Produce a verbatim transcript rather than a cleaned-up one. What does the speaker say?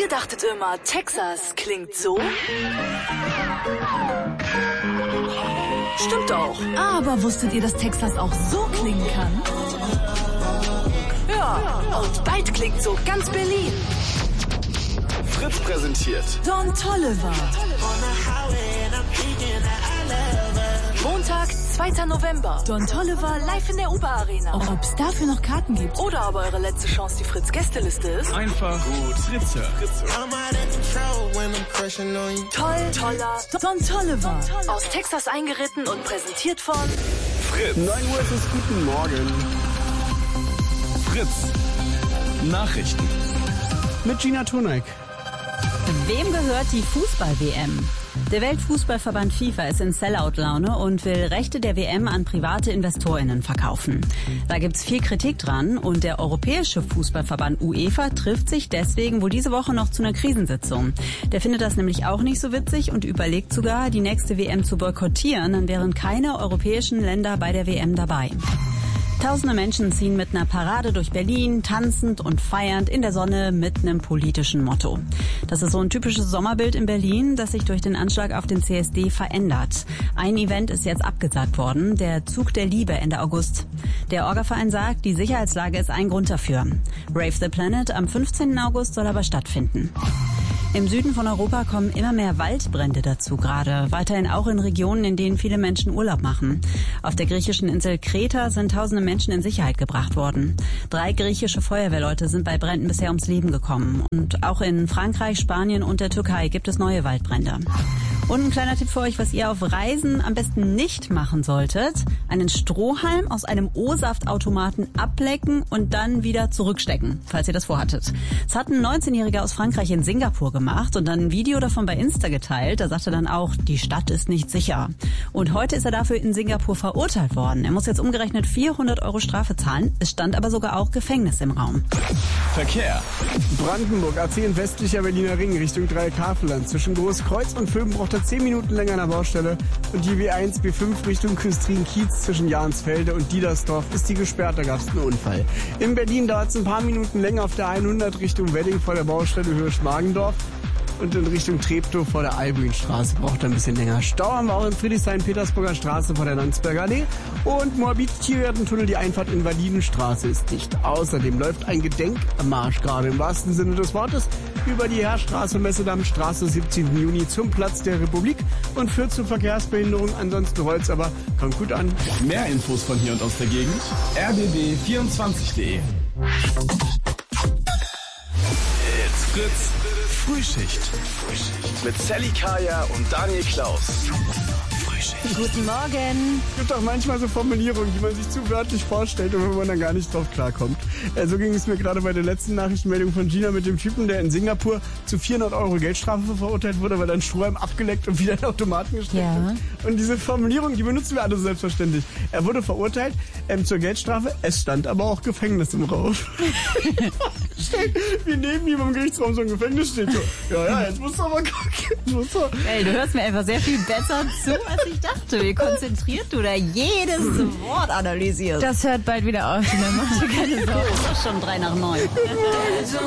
Ihr dachtet immer, Texas klingt so? Stimmt auch. Aber wusstet ihr, dass Texas auch so klingen kann? Ja, und bald klingt so ganz Berlin. Fritz präsentiert Don Toliver. Montag, zweiter November. Don Toliver Live in der U B A Arena. Ob es dafür noch Karten gibt? Oder aber eure letzte Chance, die Fritz-Gästeliste ist. einfach gut Fritze. Toll, toller. Don Toliver. Aus Texas eingeritten und präsentiert von Fritz. neun Uhr ist es, guten Morgen. Fritz. Nachrichten. Mit Gina Tunek. Wem gehört die Fußball-W M? Der Weltfußballverband FIFA ist in Sellout-Laune und will Rechte der W M an private InvestorInnen verkaufen. Da gibt's viel Kritik dran und der Europäische Fußballverband UEFA trifft sich deswegen wohl diese Woche noch zu einer Krisensitzung. Der findet das nämlich auch nicht so witzig und überlegt sogar, die nächste W M zu boykottieren, dann wären keine europäischen Länder bei der W M dabei. Tausende Menschen ziehen mit einer Parade durch Berlin, tanzend und feiernd in der Sonne mit einem politischen Motto. Das ist so ein typisches Sommerbild in Berlin, das sich durch den Anschlag auf den C S D verändert. Ein Event ist jetzt abgesagt worden, der Zug der Liebe Ende August. Der Orga-Verein sagt, die Sicherheitslage ist ein Grund dafür. Rave the Planet am fünfzehnten August soll aber stattfinden. Im Süden von Europa kommen immer mehr Waldbrände dazu gerade, weiterhin auch in Regionen, in denen viele Menschen Urlaub machen. Auf der griechischen Insel Kreta sind tausende Menschen in Sicherheit gebracht worden. Drei griechische Feuerwehrleute sind bei Bränden bisher ums Leben gekommen. Und auch in Frankreich, Spanien und der Türkei gibt es neue Waldbrände. Und ein kleiner Tipp für euch, was ihr auf Reisen am besten nicht machen solltet. Einen Strohhalm aus einem O-Saftautomaten ablecken und dann wieder zurückstecken, falls ihr das vorhattet. Das hat ein neunzehnjähriger aus Frankreich in Singapur gemacht und dann ein Video davon bei Insta geteilt. Da sagte er dann auch, die Stadt ist nicht sicher. Und heute ist er dafür in Singapur verurteilt worden. Er muss jetzt umgerechnet vierhundert Euro Strafe zahlen. Es stand aber sogar auch Gefängnis im Raum. Verkehr. Brandenburg, A zehn westlicher Berliner Ring Richtung Dreieck-Havelland. Zwischen Großkreuz und Vöben braucht er zehn Minuten länger an der Baustelle. Und die W eins B fünf Richtung Küstrin-Kiez zwischen Jahnsfelde und Diedersdorf ist die gesperrt. Da gab es einen Unfall. In Berlin dauert es ein paar Minuten länger auf der hundert Richtung Wedding vor der Baustelle Hirsch-Magendorf. Und in Richtung Treptow vor der Albuinstraße braucht er ein bisschen länger. Stau haben wir auch in Friedrichshain-Petersburger Straße vor der Landsberger Allee. Und Moabit-Tiergartentunnel, die Einfahrt in Validenstraße ist dicht. Außerdem läuft ein Gedenkmarsch gerade im wahrsten Sinne des Wortes über die Heerstraße, Messedammstraße, siebzehnten Juni zum Platz der Republik und führt zu Verkehrsbehinderung. Ansonsten rollt's aber, kommt gut an. Mehr Infos von hier und aus der Gegend. r b b vierundzwanzig punkt de. It's Fritz. Frühschicht. Mit Sally Kaya und Daniel Klaus. Frühschicht. Guten Morgen. Es gibt auch manchmal so Formulierungen, die man sich zu wörtlich vorstellt und wo man dann gar nicht drauf klarkommt. Äh, so ging es mir gerade bei der letzten Nachrichtenmeldung von Gina mit dem Typen, der in Singapur zu vierhundert Euro Geldstrafe verurteilt wurde, weil er einen Strohhalm abgeleckt und wieder in den Automaten gesteckt Ja. hat. Und diese Formulierung, die benutzen wir alle so selbstverständlich. Er wurde verurteilt ähm, zur Geldstrafe, es stand aber auch Gefängnis im Raum. Wie neben ihm im Gerichtsraum so ein Gefängnis steht. So. Ja, ja, jetzt musst du aber gucken. Jetzt musst du. Ey, du hörst mir einfach sehr viel besser zu, als ich dachte. Wie konzentriert du da jedes Wort analysierst. Das hört bald wieder auf. Dann mach dir keine Sorgen. Das ist schon drei nach neun.